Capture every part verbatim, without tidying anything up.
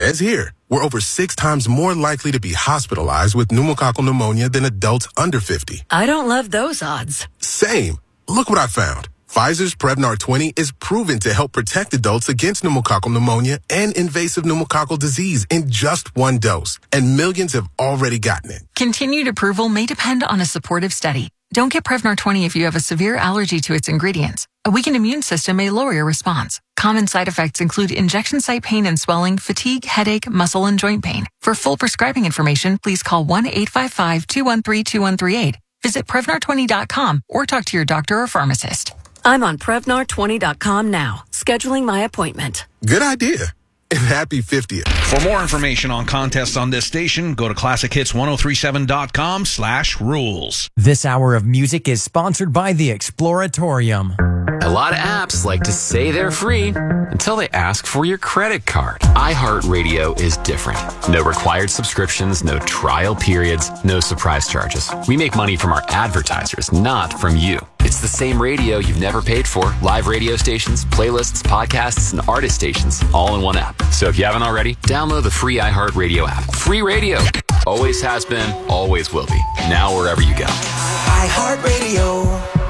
says here, we're over six times more likely to be hospitalized with pneumococcal pneumonia than adults under fifty. I don't love those odds. Same. Look what I found. Pfizer's Prevnar twenty is proven to help protect adults against pneumococcal pneumonia and invasive pneumococcal disease in just one dose. And millions have already gotten it. Continued approval may depend on a supportive study. Don't get Prevnar twenty if you have a severe allergy to its ingredients. A weakened immune system may lower your response. Common side effects include injection site pain and swelling, fatigue, headache, muscle, and joint pain. For full prescribing information, please call one eight five five, two one three, two one three eight. Visit Prevnar twenty dot com or talk to your doctor or pharmacist. I'm on Prevnar twenty dot com now, scheduling my appointment. Good idea. And happy fiftieth. For more information on contests on this station, go to classic hits ten thirty-seven dot com slash rules. This hour of music is sponsored by the Exploratorium. A lot of apps like to say they're free until they ask for your credit card. iHeartRadio is different. No required subscriptions, no trial periods, no surprise charges. We make money from our advertisers, not from you. It's the same radio you've never paid for. Live radio stations, playlists, podcasts, and artist stations, all in one app. So if you haven't already, download the free iHeartRadio app. Free radio. Always has been, always will be. Now wherever you go. iHeartRadio.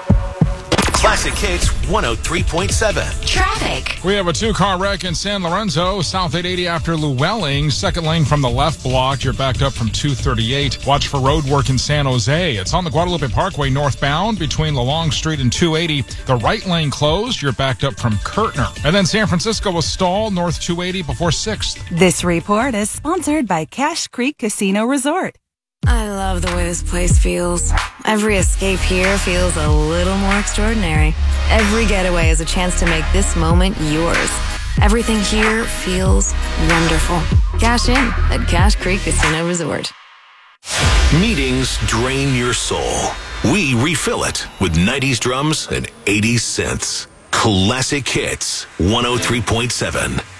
Classic Hits one oh three point seven. Traffic. We have a two-car wreck in San Lorenzo, South eight eighty after Llewellyn. Second lane from the left blocked. You're backed up from two thirty-eight. Watch for road work in San Jose. It's on the Guadalupe Parkway northbound between LaLong Street and two eighty. The right lane closed. You're backed up from Kirtner. And then San Francisco was stalled north two eighty before sixth. This report is sponsored by Cache Creek Casino Resort. I love the way this place feels. Every escape here feels a little more extraordinary. Every getaway is a chance to make this moment yours. Everything here feels wonderful. Cash in at Cache Creek Casino Resort. Meetings drain your soul. We refill it with nineties drums and eighties synths. Classic Hits one oh three point seven.